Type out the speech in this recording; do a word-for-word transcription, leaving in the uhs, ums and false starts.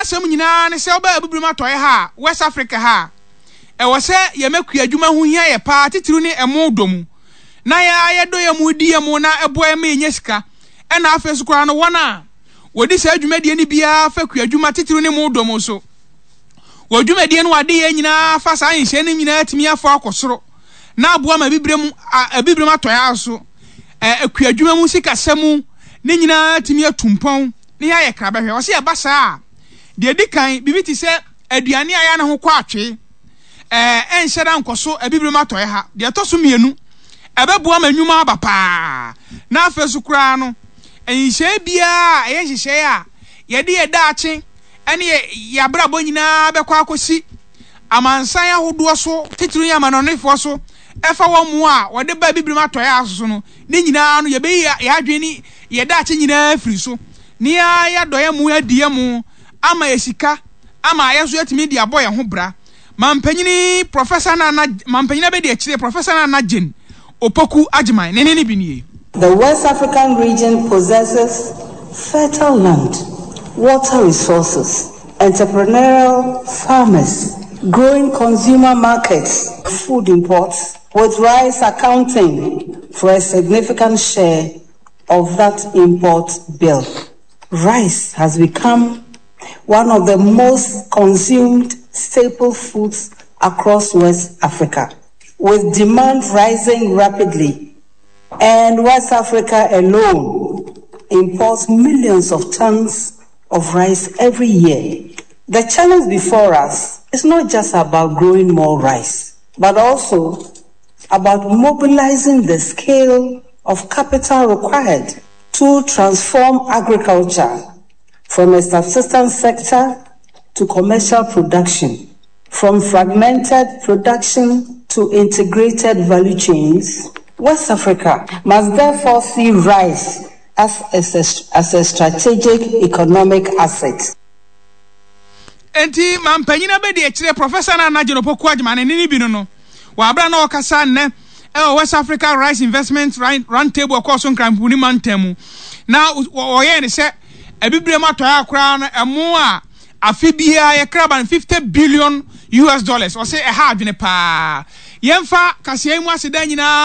asem nyina ne se oba abibrim atoye ha West Africa ha e wo se ye maku adwuma hu hia ye pa titiru ne emo domu na ya ye do ye mu di ye mu na ebo e ma enye sika e na afesu kura no wona wodi se adwuma die ni bia fa ku adwuma titiru ne mu domu so wodwuma die no wade ye nyina fa sa anhye ne nyina atimi afọ akosoro na aboa ma bibrem abibrem atoye aso e aku adwuma mu sika semu ne nyina atimi atumpon ne ya ye krabehwe wo se ye basa de dikan bibiti se aduane aya na ho kwa atwe eh enhyera nkoso abibrem atoye ha de toso mienu ebeboa manwuma abapa na afesu kura no enhye bia eyenhye a ye de ye daache ene ye brabo nyina bekwa akosi amansan ahodo so titiru ya manonefo so efa wo mu a wo de ba bibrem atoye aso no ne nyina no ye be ya adwene ye daache nyina afiri so ne ya ya doye mu adie mu ama esika ama ayeso atimi di aboye ho bra mampanyini professor na mampanyina be de akire professor na najen opoku ajiman ne ne ne binie. The West African region possesses fertile land, water resources, entrepreneurial farmers, growing consumer markets, food imports, with rice accounting for a significant share of that import bill. Rice has become one of the most consumed staple foods across West Africa, with demand rising rapidly, and West Africa alone imports millions of tons of rice every year. The challenge before us is not just about growing more rice, but also about mobilizing the scale of capital required to transform agriculture from a subsistence sector to commercial production, from fragmented production to integrated value chains. West Africa must therefore see rice as a, as a strategic economic asset. Enti mampanyina be de akire professor na Najen Opoku Agyemang ne ni bi no no wa abra na okasa nne e West Africa Rice Investment Round Table akọ so nkrampu ni mantamu na oye ne se ebibrem atoya akra na emo a afibia ye kraba fifty billion U S dollars o se e ha adwene pa yemfa kase mu aseda nyina